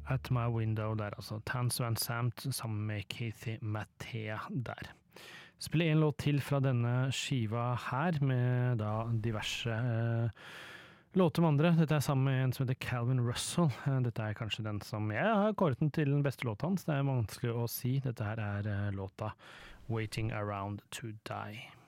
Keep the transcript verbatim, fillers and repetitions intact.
At My Window der, altså. Townes Van Sant sammen med Kathy Mattea der. Spiller en låt til fra denne skiva her, med da diverse eh, låter med andre. Dette er sammen med en som heter Calvin Russell. Dette er kanskje den som jeg har kåret den til den beste låta hans. Det er vanskelig å si. Dette her er eh, låta Waiting Around to Die.